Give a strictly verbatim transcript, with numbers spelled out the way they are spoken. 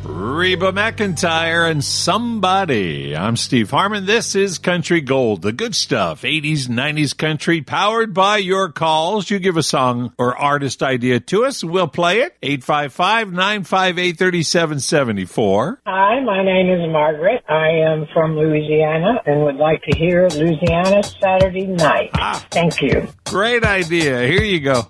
Reba McEntire and Somebody. I'm Steve Harmon. This is Country Gold, the good stuff. eighties, nineties country, powered by your calls. You give a song or artist idea to us, we'll play it. eight five five, nine five eight, three seven seven four. Hi, my name is Margaret. I am from Louisiana and would like to hear Louisiana Saturday Night. Ah, thank you. Great idea. Here you go.